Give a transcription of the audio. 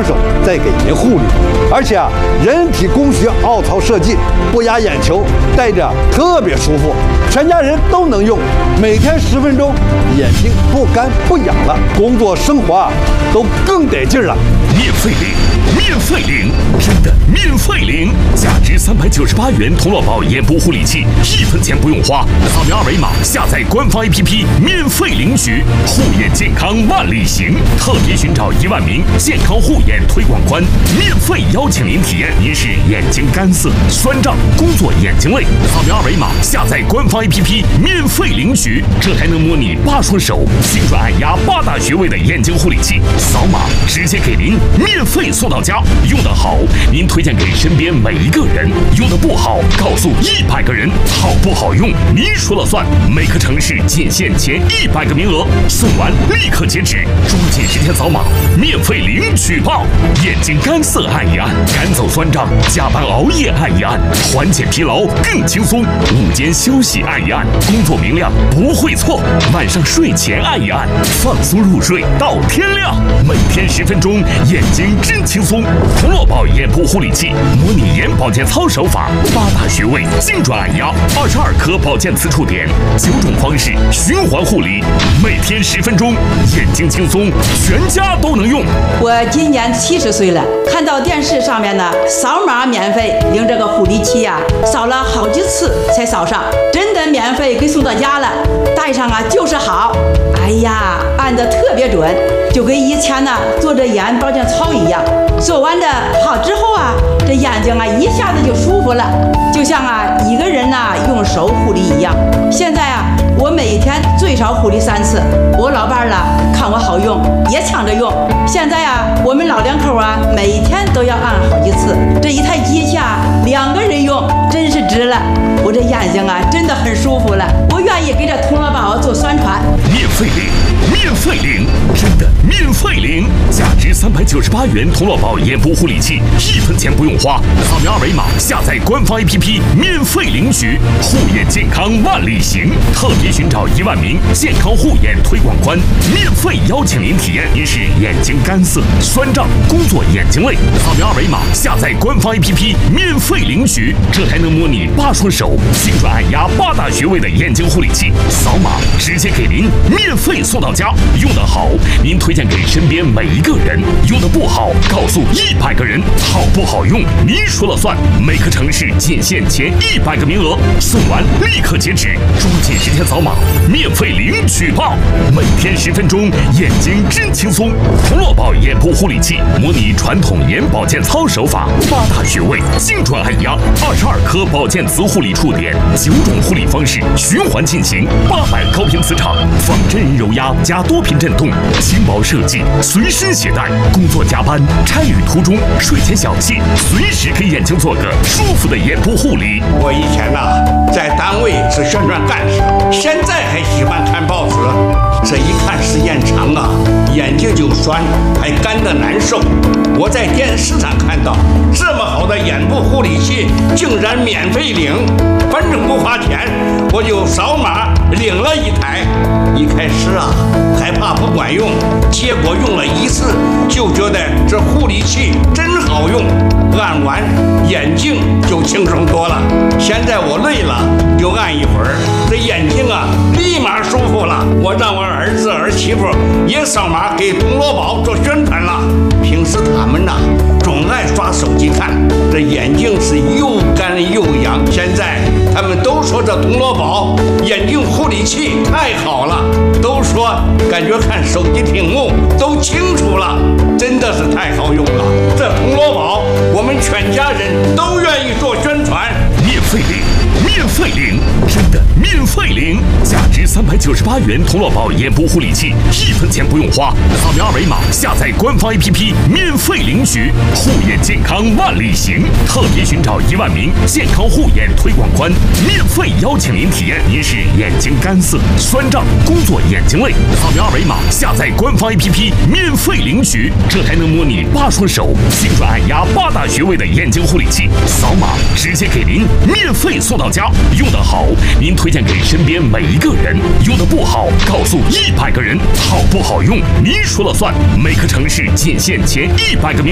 双手在给您护理。而且人体工学凹槽设计，不压眼球，戴着特别舒服，全家人都能用。每天10分钟，眼睛不干不痒了，工作生活都更得劲了。 免费领，免费领，真的免费领！价值398元童乐宝眼部护理器，1分钱不用花，扫描2维码下载官方 APP 免费领取，护眼健康万里行。特别寻找1万名健康护眼推广官，免费邀请您体验。您是眼睛干涩、酸胀、工作眼睛累，扫描2维码下载官方 APP 免费领取，这还能模拟8双手、精准按压8大穴位的眼睛护理器，扫码直接给您免费送到家。用得好，您推荐给身边每一个人；用得不好，告诉100个人。好不好用，您说了算。每个城市仅限前100个名额，送完立刻截止，抓紧时间扫码，免费领取吧！眼睛干涩按一按，赶走酸胀；加班熬夜按一按，缓解疲劳更轻松；午间休息按一按，工作明亮不会错；晚上睡前按一按，放松入睡到天亮。每天10分钟，眼睛真轻松。童乐宝眼部护理器，模拟眼保健操手法，8大穴位精准按压，22颗保健磁触点，9种方式循环护理，每天10分钟，眼睛轻松，全家都能用。 我今年70岁了，看到电视上面呢，扫码免费领这个护理器呀，扫了好几次才扫上，真的免费给送到家了，戴上就是好。哎呀，按得特别准，就跟以前呢做这眼保健操一样。做完的好之后这眼睛一下子就舒服了，就像一个人用手护理一样。现在我每天最少护理3次，我老伴看我好用，也抢着用。现在我们老两口每天都要按好几次，这一台机器2个人用真是值了。我这眼睛真的很舒服了，我愿意给这童乐宝做宣传。 免费领，免费领，真的免费领！价值398元童乐宝眼部护理器，1分钱不用花，扫描2维码下载官方 APP 免费领取，护眼健康万里行。特别寻找1万名健康护眼推广官，免费邀请您体验。您是眼睛干涩、酸胀、工作眼睛累，扫描2维码下载官方 APP 免费领取，这还能模拟8双手、精准按压8大穴位的眼睛护理器，扫码直接给您免费送到家。用得好，您推荐给身边每一个人；用得不好，告诉100个人。好不好用，您说了算。每个城市仅限前100个名额，送完立刻截止，抓紧时间扫码，免费领取吧！每天10分钟，眼睛真轻松。童乐宝眼部护理器，模拟传统眼保健操手法，8大穴位精准按压，22颗保健磁护理触点，9种护理方式循环进行，800高频磁场，仿真人揉压加多频震动，轻薄设计，随身携带。工作加班、差旅途中、睡前小憩，随时给眼睛做个舒服的眼部护理。 我以前在单位是宣传干事，现在还喜欢看报纸。这一看时间长眼睛就酸，还干得难受。我在电视上看到这么好的眼部护理器，竟然免费领，反正不花钱，我就扫码领了1台。一开始还怕不管用，结果用了1次就觉得这护理器真好用，按完眼睛就轻松多了。现在我累了就按一会儿，这眼睛立马舒服了。我让我儿子儿媳妇也扫码给童乐宝做宣传了。平时他们总爱刷手机看，这眼睛是又干又痒。现在他们都说这童乐宝眼睛护理器太好了，都说感觉看手机屏幕都清楚了，真的是太好用了。这童乐宝我们全家人都愿意做宣传。 免费领，免费领，真的免费领！价值398元童乐宝眼部护理器，1分钱不用花，扫描2维码下载官方 APP 免费领取，护眼健康万里行。特别寻找1万名健康护眼推广官，免费邀请您体验。您是眼睛干涩、酸胀、工作眼睛累，扫描2维码下载官方 APP 免费领取，这还能模拟8双手、精准按压8大穴位的眼睛护理器，扫码直接给您免费送到家。用得好，您推荐给身边每一个人；用得不好，告诉100个人。好不好用，您说了算。每个城市仅限前100个名额。